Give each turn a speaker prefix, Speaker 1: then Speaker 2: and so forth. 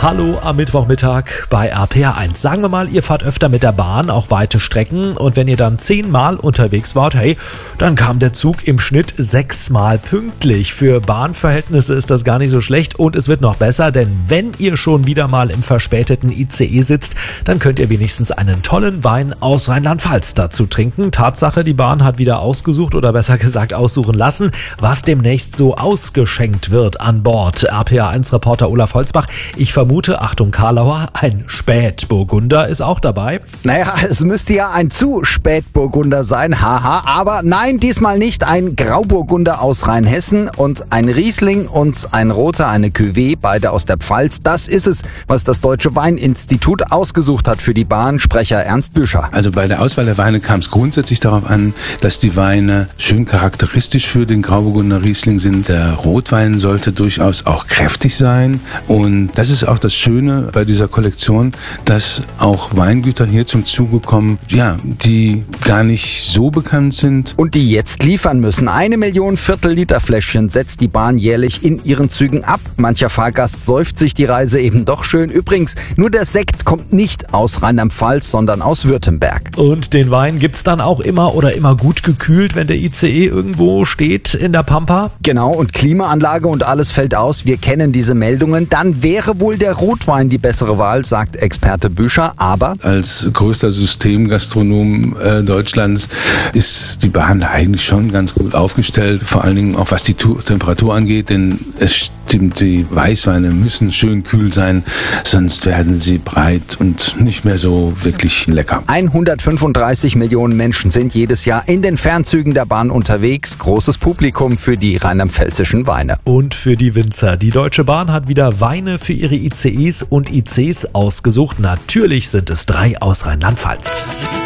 Speaker 1: Hallo am Mittwochmittag bei RPR1. Sagen wir mal, ihr fahrt öfter mit der Bahn, auch weite Strecken, und wenn ihr dann 10-mal unterwegs wart, dann kam der Zug im Schnitt 6-mal pünktlich. Für Bahnverhältnisse ist das gar nicht so schlecht und es wird noch besser, denn wenn ihr schon wieder mal im verspäteten ICE sitzt, dann könnt ihr wenigstens einen tollen Wein aus Rheinland-Pfalz dazu trinken. Tatsache, die Bahn hat wieder ausgesucht oder besser gesagt aussuchen lassen, was demnächst so ausgeschenkt wird an Bord. RPR1-Reporter Olaf Holzbach, ich vermute, Achtung Karlauer, ein Spätburgunder ist auch dabei.
Speaker 2: Naja, es müsste ja ein zu Spätburgunder sein, haha, aber nein, diesmal nicht. Ein Grauburgunder aus Rheinhessen und ein Riesling und ein Roter, eine Cuvée, beide aus der Pfalz. Das ist es, was das Deutsche Weininstitut ausgesucht hat für die Bahn. Sprecher Ernst Büscher.
Speaker 3: Also bei der Auswahl der Weine kam es grundsätzlich darauf an, dass die Weine schön charakteristisch für den Grauburgunder Riesling sind. Der Rotwein sollte durchaus auch kräftig sein und das ist auch das Schöne bei dieser Kollektion, dass auch Weingüter hier zum Zuge kommen, die gar nicht so bekannt sind.
Speaker 2: Und die jetzt liefern müssen. 1 Million Viertel-Liter-Fläschchen setzt die Bahn jährlich in ihren Zügen ab. Mancher Fahrgast säuft sich die Reise eben doch schön. Übrigens, nur der Sekt kommt nicht aus Rheinland-Pfalz, sondern aus Württemberg.
Speaker 1: Und den Wein gibt's dann auch immer gut gekühlt, wenn der ICE irgendwo steht in der Pampa?
Speaker 2: Genau, und Klimaanlage und alles fällt aus. Wir kennen diese Meldungen. Dann wäre wohl der Rotwein die bessere Wahl, sagt Experte Büscher. Aber
Speaker 3: als größter Systemgastronom Deutschlands ist die Bahn eigentlich schon ganz gut aufgestellt. Vor allen Dingen auch was die Temperatur angeht, denn es stimmt, die Weißweine müssen schön kühl sein, sonst werden sie breit und nicht mehr so wirklich lecker.
Speaker 2: 135 Millionen Menschen sind jedes Jahr in den Fernzügen der Bahn unterwegs. Großes Publikum für die rheinland-pfälzischen Weine.
Speaker 1: Und für die Winzer. Die Deutsche Bahn hat wieder Weine für ihre ICEs und ICs ausgesucht. Natürlich sind es 3 aus Rheinland-Pfalz.